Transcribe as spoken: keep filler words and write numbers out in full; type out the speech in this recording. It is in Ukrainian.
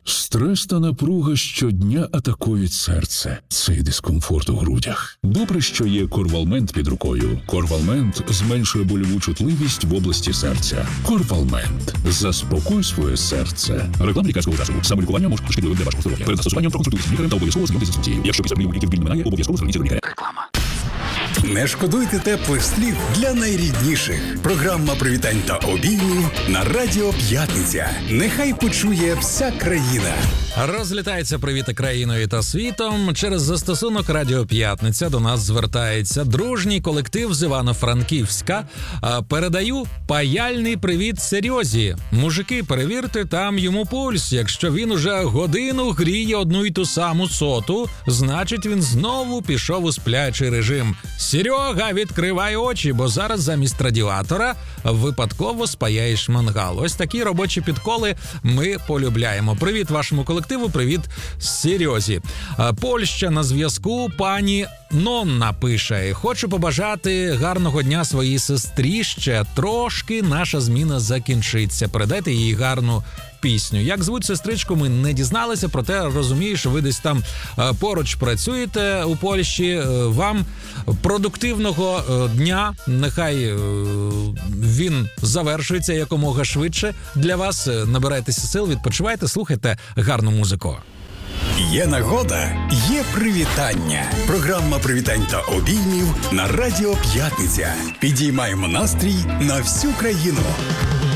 Стрес та напруга щодня атакують серце. Цей дискомфорт у грудях. Добре, що є Корвалмент під рукою. Корвалмент зменшує больову чутливість в області серця. Корвалмент. Заспокой своє серце. Реклама лікарського засобу. Самолікування може бути шкідливим для вашого здоров'я. Перед застосуванням проконсультуйтесь з лікарем та обов'язково знайомтесь з інструкцією. Якщо після прийому ліків біль минає, обов'язково зверніться до лікаря. Реклама. Не шкодуйте теплих слів для найрідніших. Програма привітань та обіймів на Радіо П'ятниця. Нехай почує вся країна. Розлітається привіти країною та світом. Через застосунок Радіо П'ятниця до нас звертається дружній колектив з Івано-Франківська. Передаю паяльний привіт Серйозі. Мужики, перевірте там йому пульс. Якщо він уже годину гріє одну й ту саму соту, значить він знову пішов у сплячий режим. Серега, відкривай очі, бо зараз замість радіатора випадково спаяєш мангал. Ось такі робочі підколи ми полюбляємо. Привіт вашому колективу, привіт Серйозі. Польща на зв'язку, пані Нонна пише: хочу побажати гарного дня своїй сестрі, ще трошки наша зміна закінчиться. Передайте їй гарну пісню. Як звуть сестричку, ми не дізналися, проте розумію, що ви десь там е, поруч працюєте у Польщі. Е, вам продуктивного е, дня, нехай е, він завершується якомога швидше. Для вас е, набирайтеся сил, відпочивайте, слухайте гарну музику. Є нагода, є привітання. Програма привітань та обіймів на Радіо П'ятниця. Підіймаємо настрій на всю країну.